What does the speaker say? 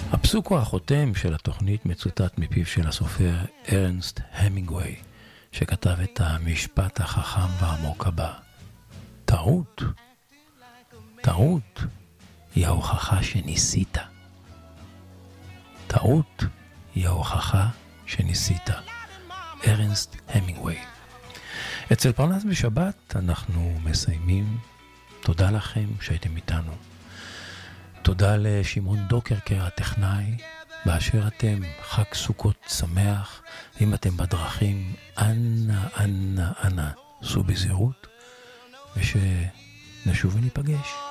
הפסוק החותם של התוכנית מצוטט מפיו של הסופר ארנסט המינגווי, שכתב את המשפט החכם והעמוק הבא: טעות היא ההוכחה שניסית. טעות היא ההוכחה שניסית. ארנסט המינגווי. אצל פרנס בשבת אנחנו מסיימים. תודה לכם שהייתם איתנו. תודה לשמעון דוקרקר הטכנאי. באשר אתם, חג סוכות שמח. אם אתם בדרכים, אנא סעו בזהירות, ושנשוב וניפגש.